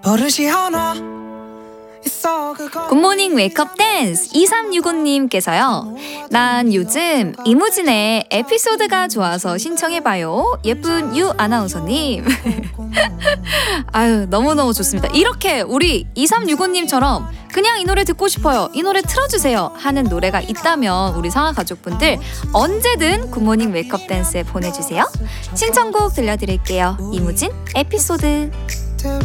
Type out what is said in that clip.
버릇이 하나 굿모닝 웨이크업 댄스 2365님께서요. 난 요즘 이무진의 에피소드가 좋아서 신청해봐요. 예쁜 유 아나운서님. 아유, 너무너무 좋습니다. 이렇게 우리 2365님처럼 그냥 이 노래 듣고 싶어요, 이 노래 틀어주세요 하는 노래가 있다면 우리 상하 가족분들 언제든 굿모닝 웨이크업 댄스에 보내주세요. 신청곡 들려드릴게요. 이무진 에피소드.